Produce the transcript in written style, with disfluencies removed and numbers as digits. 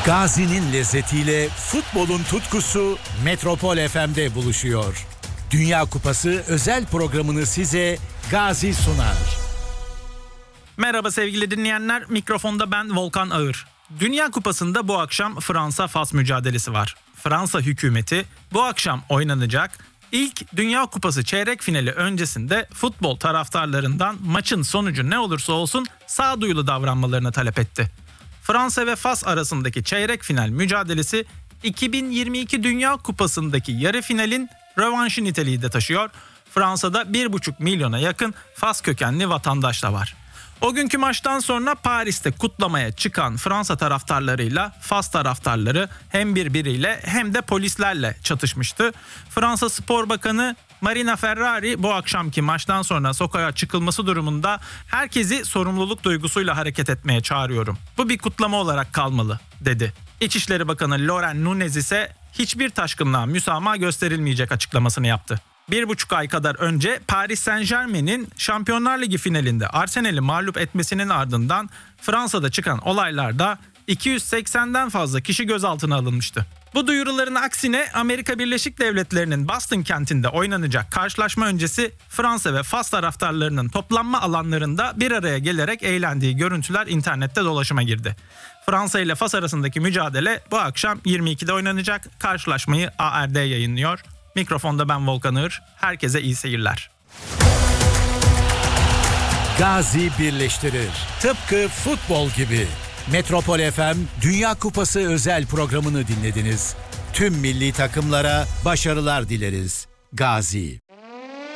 Gazi'nin lezzetiyle futbolun tutkusu Metropol FM'de buluşuyor. Dünya Kupası özel programını size Gazi sunar. Merhaba sevgili dinleyenler, mikrofonda ben Volkan Ağır. Dünya Kupası'nda bu akşam Fransa-Fas mücadelesi var. Fransa hükümeti bu akşam oynanacak ilk Dünya Kupası çeyrek finali öncesinde futbol taraftarlarından maçın sonucu ne olursa olsun sağduyulu davranmalarını talep etti. Fransa ve Fas arasındaki çeyrek final mücadelesi 2022 Dünya Kupası'ndaki yarı finalin rövanşı niteliği de taşıyor. Fransa'da 1,5 milyona yakın Fas kökenli vatandaş da var. O günkü maçtan sonra Paris'te kutlamaya çıkan Fransa taraftarlarıyla Fas taraftarları hem birbiriyle hem de polislerle çatışmıştı. Fransa Spor Bakanı Marina Ferrari bu akşamki maçtan sonra sokağa çıkılması durumunda herkesi sorumluluk duygusuyla hareket etmeye çağırıyorum. Bu bir kutlama olarak kalmalı dedi. İçişleri Bakanı Laurent Nunez ise hiçbir taşkınlığa müsamaha gösterilmeyecek açıklamasını yaptı. 1,5 ay kadar önce Paris Saint-Germain'in Şampiyonlar Ligi finalinde Arsenal'i mağlup etmesinin ardından Fransa'da çıkan olaylarda 280'den fazla kişi gözaltına alınmıştı. Bu duyuruların aksine Amerika Birleşik Devletleri'nin Boston kentinde oynanacak karşılaşma öncesi Fransa ve Fas taraftarlarının toplanma alanlarında bir araya gelerek eğlendiği görüntüler internette dolaşıma girdi. Fransa ile Fas arasındaki mücadele bu akşam 22'de oynanacak. Karşılaşmayı ARD yayınlıyor. Mikrofonda ben Volkan Ağır. Herkese iyi seyirler. Gazi birleştirir. Tıpkı futbol gibi. Metropol FM Dünya Kupası özel programını dinlediniz. Tüm milli takımlara başarılar dileriz. Gazi.